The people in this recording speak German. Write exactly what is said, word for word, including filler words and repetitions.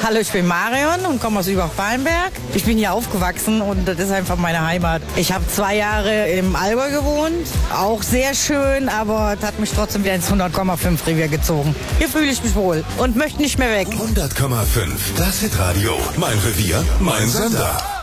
Hallo, ich bin Marion und komme aus Übach-Palenberg. Ich bin hier aufgewachsen und das ist einfach meine Heimat. Ich habe zwei Jahre im Allgäu gewohnt, auch sehr schön, aber das hat mich trotzdem wieder ins hundert Komma fünf Revier gezogen. Hier fühle ich mich wohl und möchte nicht mehr weg. hundert Komma fünf, das Hitradio. Mein Revier, mein Sender.